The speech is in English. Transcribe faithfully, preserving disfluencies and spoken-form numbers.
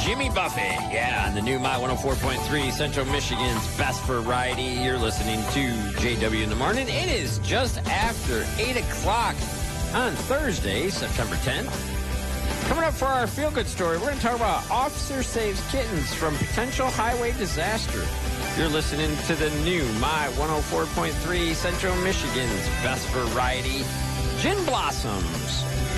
Jimmy Buffett. Yeah, on the new My one oh four point three, Central Michigan's best variety. You're listening to J W in the morning. It is just after eight o'clock on Thursday, September tenth. Coming up for our feel-good story, we're going to talk about officer saves kittens from potential highway disaster. You're listening to the new My one oh four point three, Central Michigan's best variety, Gin Blossoms.